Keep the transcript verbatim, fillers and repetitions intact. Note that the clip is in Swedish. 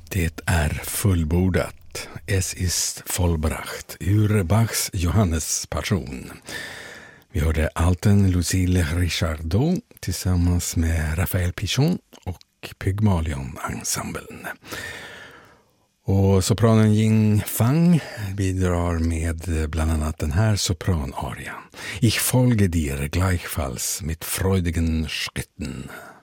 Det är fullbordat. Es ist vollbracht. Ur Bachs Johannes Passion. Vi hörde alten Lucille Richardot tillsammans med Raphael Pichon och Pygmalion-ensemblen. Och sopranen Ying Fang bidrar med bland annat den här sopranarian. Ich folge dir gleichfalls mit freudigen Schritten.